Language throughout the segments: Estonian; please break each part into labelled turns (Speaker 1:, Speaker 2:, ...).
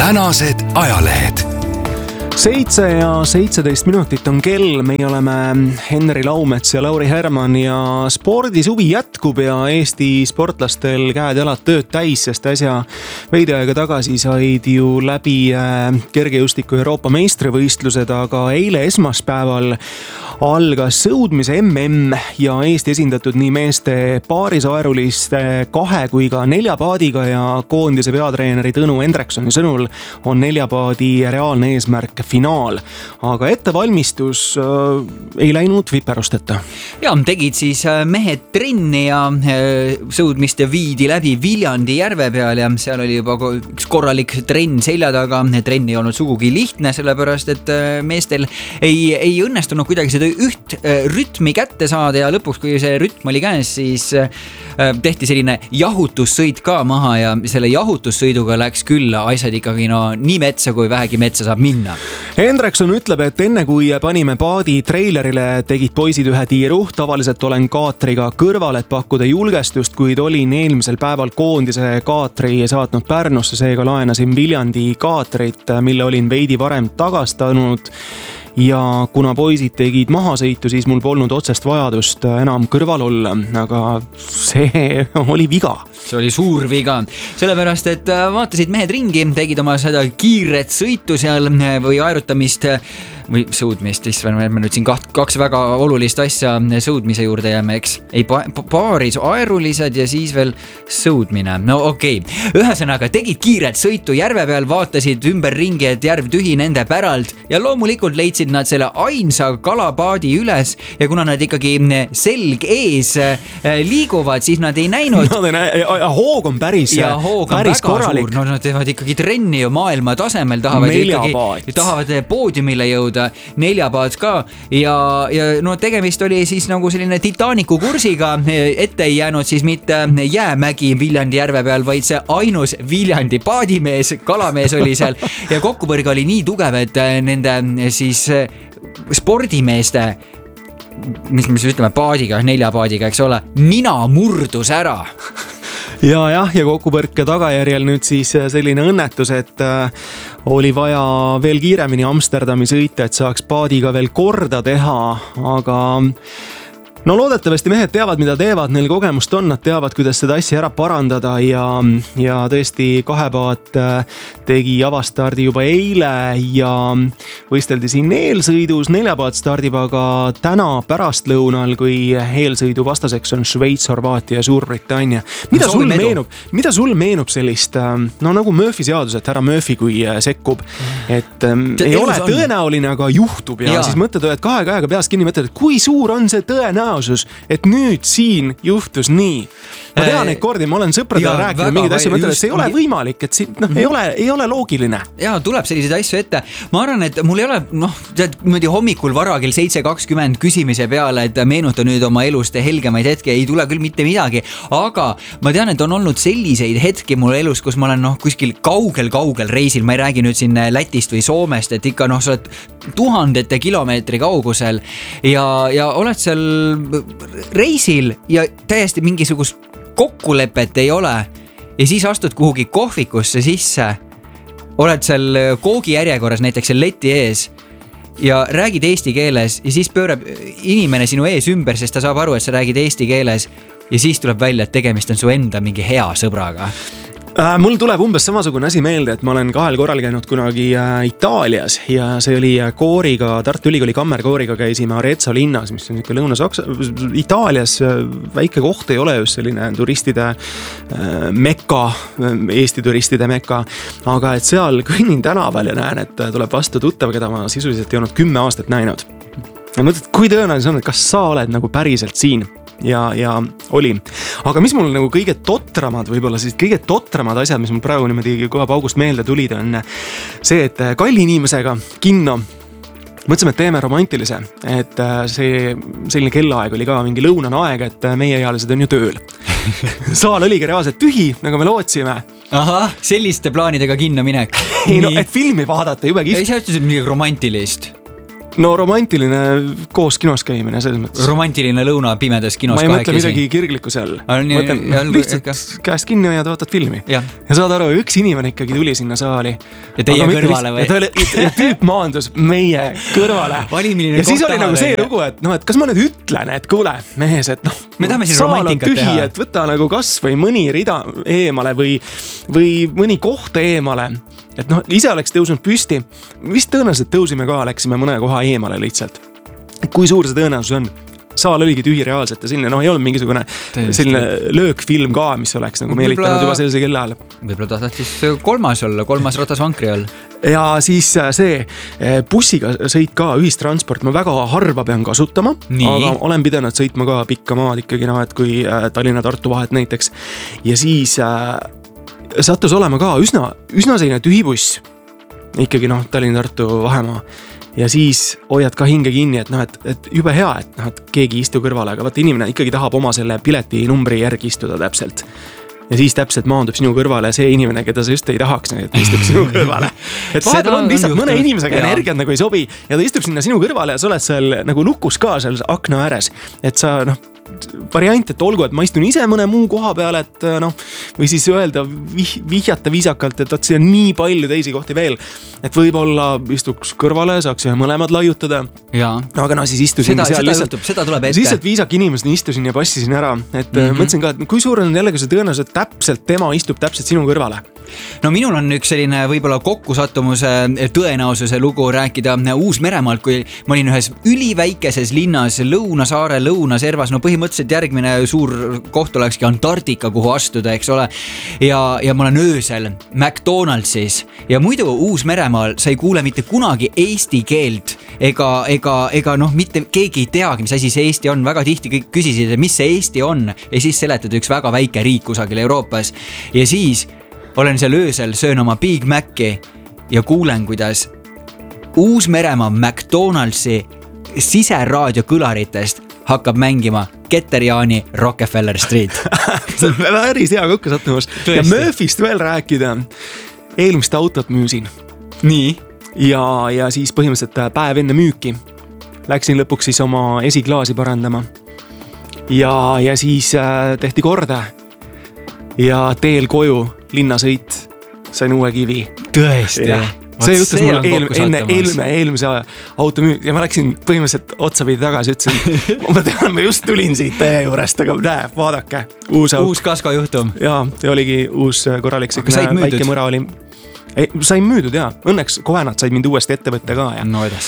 Speaker 1: tänased ajalehed.
Speaker 2: 7:17 on kell, meie oleme Henri Laumets ja Lauri Herman ja spordisuvi jätkub ja Eesti sportlastel käed-jalad tööd täis, sest äsja veidi aega tagasi said ju läbi kergejõustiku Euroopa meistrivõistlused, aga eile esmaspäeval algas sõudmise MM ja Eesti esindatud nii meeste paarisaeruliste 2 kui ka 4 paadiga ja koondise peatreeneri Tõnu Hendriksoni sõnul on 4 paadi reaalne eesmärk finaal, aga ettevalmistus ei läinud viperusteta.
Speaker 3: Ja tegid siis mehed trenni ja sõudmist viidi läbi Viljandi järve peal ja seal oli juba üks korralik trenn selja taga. Trenn ei olnud sugugi lihtne, sellepärast et meestel ei õnnestunud kuidagi seda üht rütmi kätte saada ja lõpuks, kui see rütm oli käes, siis tehti selline jahutussõit ka maha ja selle jahutussõiduga läks küll asjad ikkagi nii metsa, kui vähegi metsa saab minna.
Speaker 2: Hendrikson ütleb, et enne kui panime paadi treilerile, tegid poisid ühe tiiru. Tavaliselt olen kaatriga kõrval, et pakkuda julgestust, kuid olin eelmisel päeval koondise kaatri saatnud Pärnusse, seega laenasin Viljandi kaatrit, mille olin veidi varem tagastanud. Ja kuna poisid tegid mahasõitu, siis mul polnud otsest vajadust enam kõrval olla, aga see oli viga.
Speaker 3: See oli suur viga, sellepärast et vaatasid mehed ringi, tegid oma seda kiiret sõitu seal või aerutamist või sõudmist, me nüüd siin kaks väga olulist asja sõudmise juurde jääme, eks? Ei, paaris aerulised ja siis veel sõudmine. No okei. Ühesõnaga, tegid kiiret sõitu järve peal, vaatasid ümber ringi, et järv tühi nende päralt ja loomulikult leidsid nad selle ainsa kalapaadi üles ja kuna nad ikkagi selg ees liiguvad, siis nad ei näinud.
Speaker 2: Hoog on päris korralik.
Speaker 3: No, nad teevad ikkagi trenni ju maailma tasemel, tahavad poodiumile jõuda. 4 paad ka ja no tegemist oli siis nagu selline Titanicu kursiga, ette ei jäänud siis mitte jäämägi Viljandi järve peal, vaid see ainus Viljandi paadimees, kalamees oli seal ja kokkupõrge oli nii tugev, et nende siis spordimeeste, mis me ütleme paadiga, 4 paadiga, eks ole, nina murdus ära.
Speaker 2: Ja kokkupõrke tagajärjel nüüd siis selline õnnetus, et oli vaja veel kiiremini Amsterdami sõita, et saaks paadiga veel korda teha, aga no loodetavasti mehed teavad, mida teevad, neil kogemust on, nad teavad, kuidas seda asja ära parandada ja tõesti 2 paat tegi avastardi juba eile ja võisteldi siin eelsõidus, 4 paat stardib aga täna pärastlõunal, kui eelsõidu vastaseks on Šveits, Horvaatia ja Suurbritannia. Mida sul meenub sellist, no nagu Murphy seadus, et härra Murphy kui sekkub, et ei ole tõenäoline, aga juhtub ja siis mõtled, et 2 käega peast kinni mõtled, et kui suur on see tõenäosus, et nüüd siin juhtus nii. Ma tean neid kordi, ma olen sõpradele rääkinud mingid asju, mõtlen, et see ei ole võimalik, et siin ei ole loogiline.
Speaker 3: Ja tuleb selliseid asju ette. Ma arvan, et mul ei ole hommikul vara kell 7:20 küsimise peale, et meenuta nüüd oma elust helgemaid hetke, ei tule küll mitte midagi, aga ma tean, et on olnud selliseid hetki mul elus, kus ma olen kuskil kaugel reisil, ma ei räägi nüüd siin Lätist või Soomest, et ikka sa oled tuhandete kilomeetri kaugusel ja oled seal reisil ja täiesti mingisugust kokkulepet ei ole ja siis astud kuhugi kohvikusse sisse, oled seal koogi järjekorras näiteks seal leti ees ja räägid eesti keeles ja siis pöörab inimene sinu ees ümber, sest ta saab aru, et sa räägid eesti keeles ja siis tuleb välja, et tegemist on su enda mingi hea sõbraga.
Speaker 2: Mul tuleb umbes samasugune asi meelde, et ma olen 2 korral käinud kunagi Itaalias ja see oli kooriga, Tartu Ülikooli kammerkooriga käisime Arezzo linnas, mis on niisugune Lõuna-Saksa, Itaalias väike koht ei ole just selline turistide mekka, Eesti turistide mekka, aga et seal kõnnin tänaval ja näen, et tuleb vastu tuttav, keda ma sisuliselt ei olnud 10 aastat näinud. Ja mõtled, kui tõenäoliselt on, et kas sa oled nagu päriselt siin? Ja oli. Aga mis mul nagu kõige totramad asjad, mis mul praegu niimoodi kohe paugust meelde tulid, on see, et kalli inimesega kinno mõtlesime, et teeme romantilise, et see selline kellaaeg oli ka mingi lõunane aeg, et meie ealised on ju tööl. Saal oligi reaalselt tühi, nagu me lootsime.
Speaker 3: Aha, selliste plaanidega kinno minek.
Speaker 2: Ei, no, et filmi vaadata jube kihvt.
Speaker 3: Ei, sa ütlesid midagi romantilist.
Speaker 2: no romantiline koos kinos käimine selles mõttes.
Speaker 3: Romantiline lõuna pimedas kinos
Speaker 2: kahekesi. Ma ei mõtle midagi kirglikku seal. Lihtsalt käest kinni hoiad, vaatad filmi. Ja saad aru, üks inimene ikkagi tuli sinna saali.
Speaker 3: Ja teie kõrvale või?
Speaker 2: Ja tüüp maandus meie kõrvale. Ja siis oli nagu see lugu, et kas ma nüüd ütlen, et kuule, mehes, et
Speaker 3: me tahame siin romantikat teha.
Speaker 2: Et võta nagu kas või mõni rida eemale või mõni koht eemale. Et ise oleks tõusnud püsti, vist tõenäoliselt tõusime ka, läksime mõne koha eemale lihtsalt. Kui suur see tõenäosus on? Saal oligi tühi reaalselt ja selline, ei olnud mingisugune selline löökfilm ka, mis oleks nagu meelitanud juba sellise kella all.
Speaker 3: Võib-olla tahtad siis kolmas ratas vankri all.
Speaker 2: Ja siis see bussiga sõit ka ühistransport, ma väga harva pean kasutama, aga olen pidanud sõitma ka pikka maad ikkagi, et kui Tallinna-Tartu vahet näiteks. Ja siis sattus olema ka üsna selline tühi buss. Ikkagi Tallinna-Tartu vahemaa. Ja siis hoiad ka hinge kinni, et jube hea, et keegi istu kõrvale, aga vaata inimene ikkagi tahab oma selle pileti numbri järgi istuda täpselt. Ja siis täpselt maandub sinu kõrvale see inimene, keda sa just ei tahaks, et istub sinu kõrvale. Et vahepeal on lihtsalt mõne inimesega energiat nagu ei sobi ja ta istub sinna sinu kõrvale ja sa oled seal nagu lukus ka seal akna ääres. Et sa variant, et olgu, et ma istun ise mõne muu koha peale, et või siis öelda, vihjata viisakalt, et see on nii palju teisi kohti veel, et võib-olla istuks kõrvale, saaks ühe mõlemad laiutada. Aga siis istusin seal lihtsalt viisak inimesed istusin ja passisin ära, et mõtlesin ka, et kui suur on jällegi see tõenäosus, et täpselt tema istub täpselt sinu kõrvale.
Speaker 3: No minul on üks selline võib-olla kokkusattumuse tõenäosuse lugu rääkida Uus-Meremaalt, kui ma olin ühes üliväikeses linnas Lõunasaare lõunaservas, põhimõtteliselt järgmine suur koht olekski Antarktika, kuhu astuda, eks ole. Ja ma olen öösel McDonaldsis ja muidu Uus-Meremaal sa ei kuule mitte kunagi eesti keelt ega mitte keegi ei teagi, mis asi see Eesti on. Väga tihti kõik küsisid, mis see Eesti on ja siis seletad üks väga väike riik kusagil Euroopas ja siis olen seal öösel, söön oma Big Maci ja kuulen, kuidas Uus-Meremaa McDonaldsi siseraadio kõlaritest hakkab mängima Keter-Jaani Rockefeller Street.
Speaker 2: See on päris hea kokkusattumus. Ja Murphy'st veel rääkida. Eelmist autot müüsin.
Speaker 3: Nii.
Speaker 2: Ja siis põhimõtteliselt päev enne müüki. Läksin lõpuks siis oma esiklaasi parandama. Ja siis tehti korda. Ja teel koju linnasõit sain uue kivi.
Speaker 3: Tõesti.
Speaker 2: See juhtus mulle eelmise auto müük ja ma läksin põhimõtteliselt otsapidi tagasi, ütlesin, ma tean, ma just tulin siit teie juurest, aga näe, vaadake.
Speaker 3: Uus kasko juhtum.
Speaker 2: Ja, see oligi uus korralik väike mõra oli. Sain müüdud, jaa. Õnneks kohe nad said mind uuesti ette võtta ka.
Speaker 3: No edas.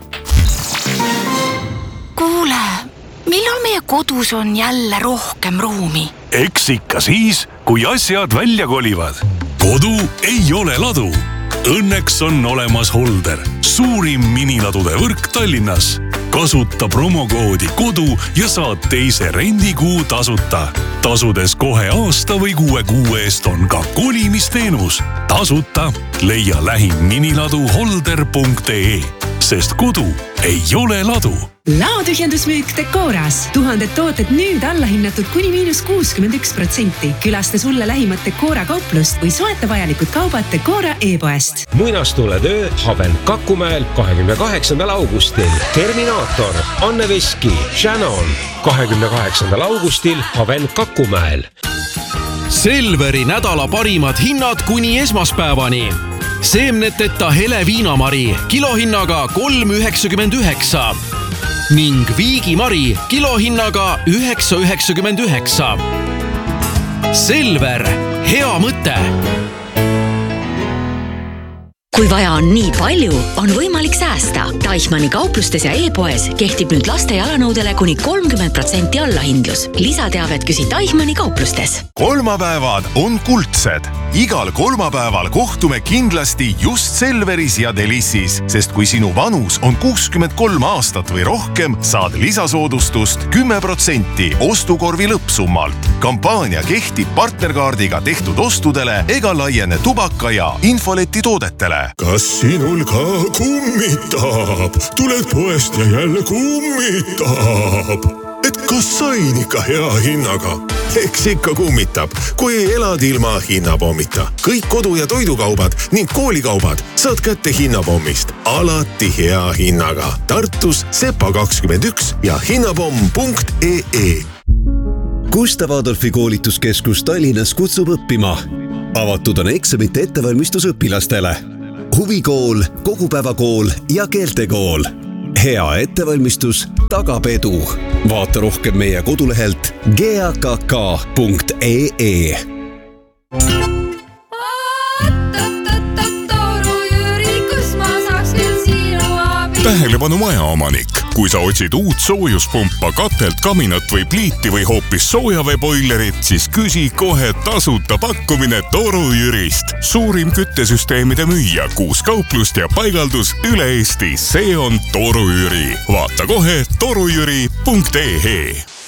Speaker 1: Kuule, millal meie kodus on jälle rohkem ruumi?
Speaker 4: Eks ikka siis, kui asjad välja kolivad. Kodu ei ole ladu. Õnneks on olemas Holder, suurim miniladude võrk Tallinnas. Kasuta promokoodi kodu ja saad teise rendikuu tasuta. Tasudes kohe aasta või 6 kuu eest on ka kolimisteenus. Tasuta leia lähim miniladu holder.ee, sest kodu ei ole ladu.
Speaker 5: Laotühjendusmüük Decoras. 1000 tooted nüüd allahinnatud kuni -61%. Külasta sulle lähimat Decora kauplust või soeta vajalikud kaubad Decora e-poest.
Speaker 6: Muinastuletöö Haven Kakumäel 28. augustil. Terminaator, Anne Veski, Shannon 28. augustil Haven Kakumäel.
Speaker 7: Selveri nädala parimad hinnad kuni esmaspäevani. Seemneteta hele viinamari kilohinnaga 3,99 ning viigimari kilohinnaga 9,99. Selver, hea mõte!
Speaker 8: Kui vaja on nii palju, on võimalik säästa. Deichmanni kauplustes ja e-poes kehtib nüüd laste jalanõudele kuni 30% allahindlus. Lisateavet küsi Deichmanni kauplustes.
Speaker 4: Kolmapäevad on kuldsed. Igal kolmapäeval kohtume kindlasti just Selveris ja Delissis, sest kui sinu vanus on 63 aastat või rohkem, saad lisasoodustust 10% ostukorvi lõppsummalt. Kampaania kehtib partnerkaardiga tehtud ostudele ega laiene tubaka ja infoleti toodetele.
Speaker 9: Kas sinul ka kummitab? Tuled poest ja jälle kummitab. et kas sain ikka hea hinnaga. Eks ikka kummitab, kui elad ilma hinnapommita. Kõik kodu- ja toidukaubad ning koolikaubad saad kätte hinnapommist. Alati hea hinnaga. Tartus Sepa 21 ja hinnapomm.ee.
Speaker 10: Gustav Adolfi koolituskeskus Tallinnas kutsub õppima. Avatud on eksamite ettevalmistus õpilastele. Huvikool, kogupäevakool ja keeltekool. Hea ettevalmistus tagab edu. Vaata rohkem meie kodulehelt gakk.ee.
Speaker 11: Tähelepanu majaomanik. Kui sa otsid uut soojuspumpa, katelt, kaminat või pliiti või hoopis soojaveeboilerit, siis küsi kohe tasuta pakkumine Toru Jürist. Suurim küttesüsteemide müüja, 6 kauplust ja paigaldus üle Eesti. See on Toru Jüri. Vaata kohe torujüri.ee.